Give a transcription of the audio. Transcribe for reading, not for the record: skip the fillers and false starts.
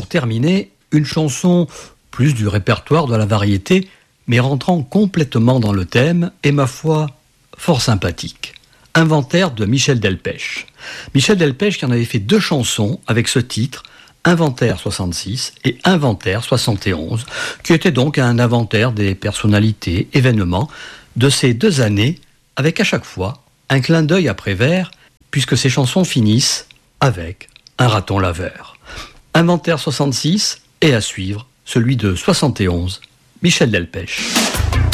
terminer, une chanson plus du répertoire de la variété, mais rentrant complètement dans le thème et, ma foi, fort sympathique. Inventaire de Michel Delpech. Michel Delpech qui en avait fait 2 chansons avec ce titre, Inventaire 66 et Inventaire 71, qui était donc un inventaire des personnalités, événements de ces 2 années, avec à chaque fois un clin d'œil à Prévert, puisque ces chansons finissent avec un raton laveur. Inventaire 66 et à suivre celui de 71, Michel Delpech.